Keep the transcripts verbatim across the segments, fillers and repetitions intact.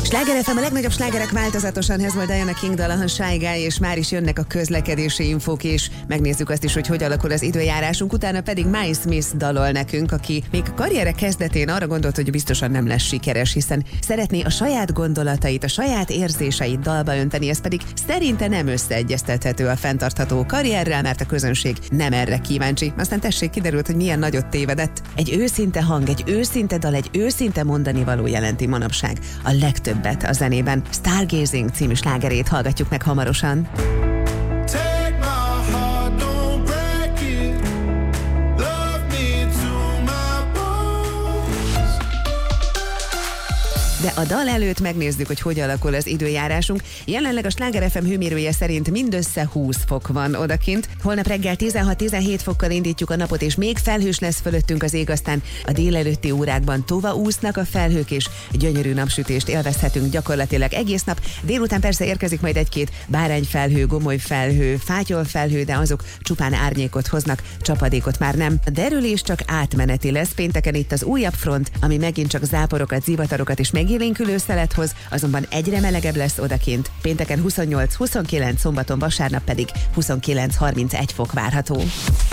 Sláger ef em, a legnagyobb slágerek változatosan, ez volt Diana King dala, Shy Guy, és már is jönnek a közlekedési infók, és megnézzük azt is, hogy hogy alakul az időjárásunk, utána pedig Miles Smith dalol nekünk, aki még a karriere kezdetén arra gondolt, hogy biztosan nem lesz sikeres, hiszen szeretné a saját gondolatait, a saját érzéseit dalba önteni, ez pedig szerinte nem összeegyeztethető a fenntartható karrierrel, mert a közönség nem erre kíváncsi. Aztán tessék, kiderült, hogy milyen nagyot tévedett. Egy őszinte hang, egy őszinte dal, egy őszinte mondani való jelenti manapság a legtöbbet a zenében. Stargazing című slágerét hallgatjuk meg hamarosan. De a dal előtt megnézzük, hogy hogy alakul az időjárásunk. Jelenleg a Sláger ef em hőmérője szerint mindössze húsz fok van odakint. Holnap reggel tizenhat-tizenhét fokkal indítjuk a napot, és még felhős lesz fölöttünk az ég, aztán a délelőtti órákban tova úsznak a felhők, és gyönyörű napsütést élvezhetünk gyakorlatilag egész nap. Délután persze érkezik majd egy-két bárányfelhő, gomolyfelhő, fátyolfelhő, de azok csupán árnyékot hoznak, csapadékot már nem. A derülés csak átmeneti lesz. Pénteken itt az újabb front, ami megint csak záporokat, zivatarokat és meg élénkülő szelet hoz, azonban egyre melegebb lesz odakint. Pénteken huszonnyolc-huszonkilenc, szombaton, vasárnap pedig huszonkilenc-harmincegy fok várható.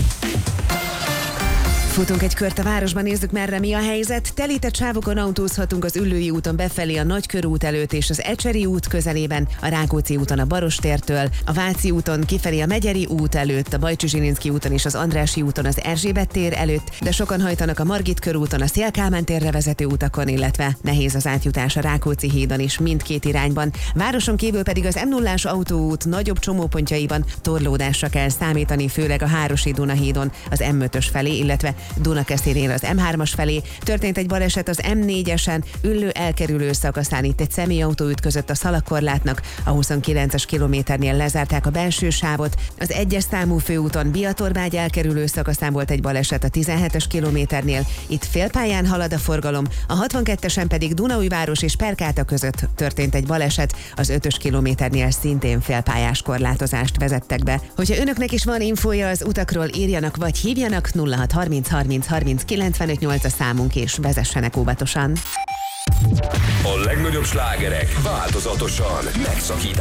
Futunk egy kört a városban, nézzük merre mi a helyzet. Telített sávokon autózhatunk az Üllői úton befelé a Nagykörút előtt és az Ecseri út közelében, a Rákóczi úton a Barostértől, a Váci úton kifelé a Megyeri út előtt, a Bajcsy-Zsilinszky úton és az Andrássy úton az Erzsébet tér előtt, de sokan hajtanak a Margit körúton, a Széll-Kálmán térre vezető utakon, illetve nehéz az átjutás a Rákóczi hídon is mindkét irányban. Városon kívül pedig az em nullás autóút nagyobb csomópontjaiban torlódásra kell számítani, főleg a Hárosi Dunahídon az em ötös felé, illetve Dunakeszénél az em hármas felé. Történt egy baleset az em négyesen, Üllő elkerülő szakaszán, itt egy személyautó ütközött a szalagkorlátnak, a huszonkilences kilométernél lezárták a belső sávot, az egyes számú főúton Biatorvágy elkerülő szakaszán volt egy baleset a tizenhetes kilométernél, itt félpályán halad a forgalom, a hatvankettesen pedig Dunaújváros és Perkáta között történt egy baleset, az ötös kilométernél szintén félpályás korlátozást vezettek be. Hogyha önöknek is van infója az utakról, írjanak vagy hívjanak, nulla hat harminc harminc harminc kilencvenöt nyolc a számunk, és vezessenek óvatosan. A legnagyobb slágerek változatosan megszakítják